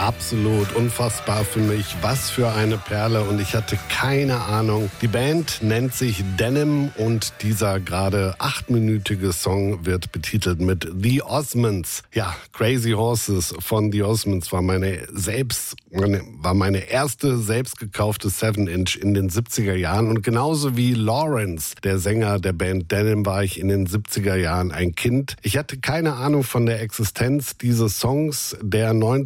Absolut unfassbar für mich. Was für eine Perle und ich hatte keine Ahnung. Die Band nennt sich Denim und dieser gerade 8-minütige Song wird betitelt mit The Osmonds. Ja, Crazy Horses von The Osmonds war meine erste selbst gekaufte 7-Inch in den 70er Jahren und genauso wie Lawrence, der Sänger der Band Denim, war ich in den 70er Jahren ein Kind. Ich hatte keine Ahnung von der Existenz dieses Songs, der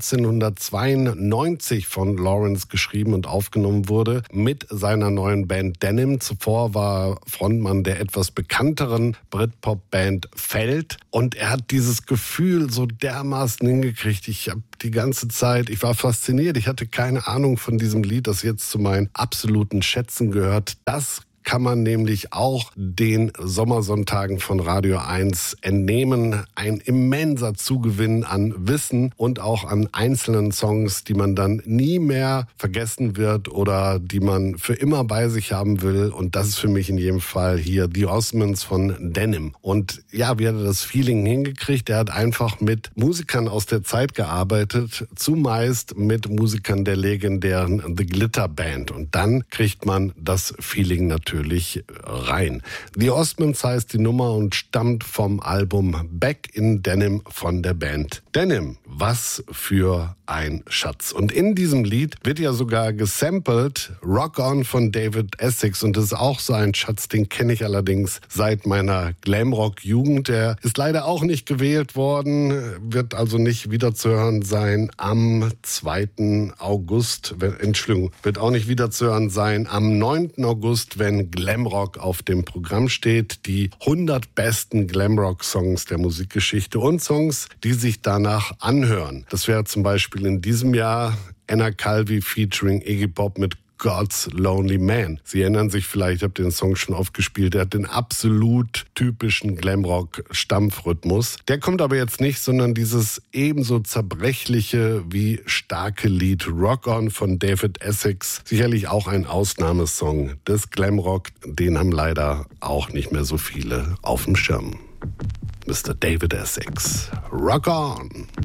1992 von Lawrence geschrieben und aufgenommen wurde mit seiner neuen Band Denim. Zuvor war Frontmann der etwas bekannteren Britpop-Band Feld und er hat dieses Gefühl so dermaßen hingekriegt. Ich war fasziniert. Ich hatte keine Ahnung von diesem Lied, das jetzt zu meinen absoluten Schätzen gehört. Das kann man nämlich auch den Sommersonntagen von Radio 1 entnehmen. Ein immenser Zugewinn an Wissen und auch an einzelnen Songs, die man dann nie mehr vergessen wird oder die man für immer bei sich haben will. Und das ist für mich in jedem Fall hier The Osmonds von Denim. Und ja, wie hat er das Feeling hingekriegt? Er hat einfach mit Musikern aus der Zeit gearbeitet, zumeist mit Musikern der legendären The Glitter Band. Und dann kriegt man das Feeling natürlich rein. The Osmonds heißt die Nummer und stammt vom Album Back in Denim von der Band Denim. Was für ein Schatz. Und in diesem Lied wird ja sogar gesampelt Rock On von David Essex und das ist auch so ein Schatz, den kenne ich allerdings seit meiner Glamrock-Jugend. Der ist leider auch nicht gewählt worden, wird also nicht wieder zu hören sein am 2. August, wird auch nicht wieder zu hören sein am 9. August, wenn Glamrock auf dem Programm steht. Die 100 besten Glamrock-Songs der Musikgeschichte und Songs, die sich danach anhören. Das wäre zum Beispiel in diesem Jahr Anna Calvi featuring Iggy Pop mit God's Lonely Man. Sie erinnern sich vielleicht, ich habe den Song schon oft gespielt, der hat den absolut typischen Glamrock-Stampfrhythmus. Der kommt aber jetzt nicht, sondern dieses ebenso zerbrechliche wie starke Lied Rock On von David Essex. Sicherlich auch ein Ausnahmesong des Glamrock. Den haben leider auch nicht mehr so viele auf dem Schirm. Mr. David Essex. Rock On!